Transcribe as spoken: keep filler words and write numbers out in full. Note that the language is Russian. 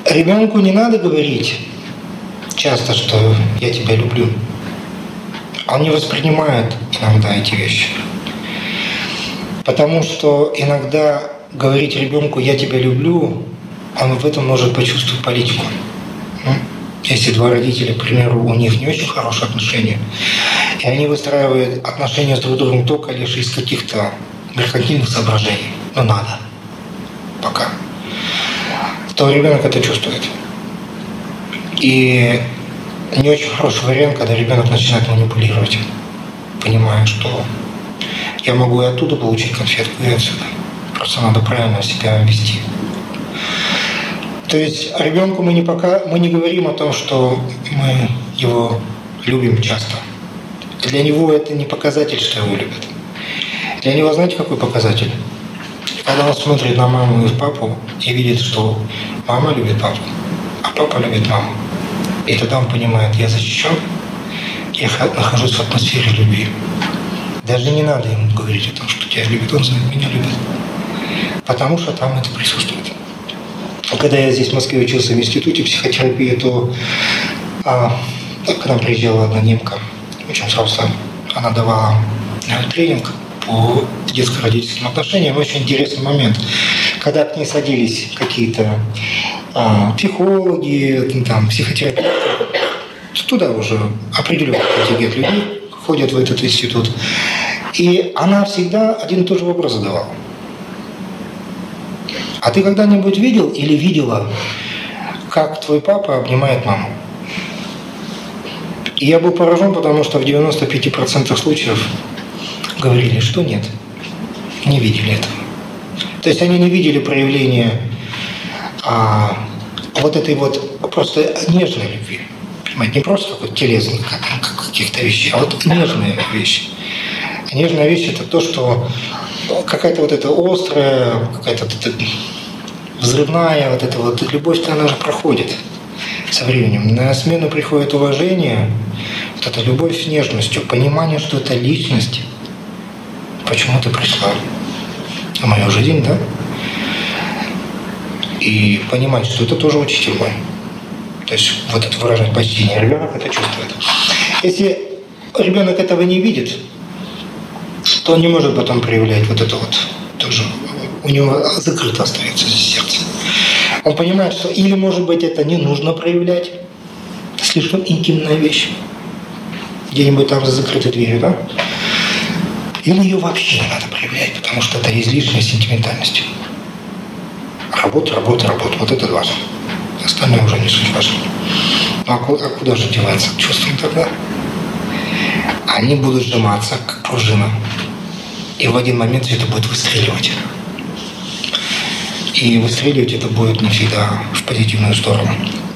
Ребенку не надо говорить часто, что я тебя люблю. Он не воспринимает иногда эти вещи. Потому что иногда говорить ребенку «я тебя люблю», он в этом может почувствовать политику. Если два родителя, к примеру, у них не очень хорошие отношения, и они выстраивают отношения с друг другом только лишь из каких-то меркантильных соображений, но надо пока, то ребенок это чувствует. И не очень хороший вариант, когда ребенок начинает манипулировать, понимая, что я могу и оттуда получить конфетку, и отсюда. Просто надо правильно себя вести. То есть ребенку мы не, пока, мы не говорим о том, что мы его любим часто. Для него это не показатель, что его любят. Для него, знаете, какой показатель? Когда он смотрит на маму и папу и видит, что мама любит папу, а папа любит маму. И тогда он понимает, я защищен, я нахожусь в атмосфере любви. Даже не надо ему говорить о том, что тебя любит, он знает, меня любит. Потому что там это присутствует. Когда я здесь в Москве учился в институте психотерапии, то а, к нам приезжала одна немка, очень взрослая. Она давала тренинг по детско-родительским отношениям. Очень интересный момент. Когда к ней садились какие-то а, психологи, там, психотерапевты, туда уже определенный контингент людей ходят в этот институт. И она всегда один и тот же вопрос задавала. А ты когда-нибудь видел или видела, как твой папа обнимает маму? И я был поражен, потому что в девяноста пяти процентах случаев говорили, что нет, не видели этого. То есть они не видели проявления а, вот этой вот просто нежной любви. Понимаете, не просто какой-то телесных каких-то вещей, а вот нежные вещи. Нежная вещь – это то, что какая-то вот эта острая, какая-то вот эта взрывная, вот эта вот любовь-то она же проходит со временем. На смену приходит уважение, вот эта любовь с нежностью, понимание, что это личность. Почему ты пришла в мою жизнь, да? И понимать, что это тоже учитель мой. То есть вот это выражение почтения. Ребенок это чувствует. Если ребенок этого не видит, то он не может потом проявлять вот это вот тоже. У него закрыто остается сердце. Он понимает, что или, может быть, это не нужно проявлять, это слишком интимная вещь, где-нибудь там за закрытой дверью, да? Или ее вообще не надо проявлять, потому что это излишняя сентиментальность. Работа, работа, работа. Вот это важно. Остальное уже не суть важно. Ну а куда, а куда же деваться чувством тогда? Они будут сжиматься, как пружина. И в один момент все это будет выстреливать. И выстреливать это будет не всегда в позитивную сторону.